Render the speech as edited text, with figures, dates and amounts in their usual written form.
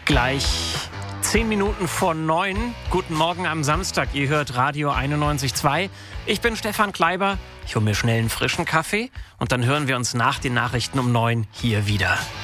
Gleich 10 Minuten vor 9. Guten Morgen am Samstag. Ihr hört Radio 91.2. Ich bin Stefan Kleiber. Ich hole mir schnell einen frischen Kaffee und dann hören wir uns nach den Nachrichten um 9 hier wieder.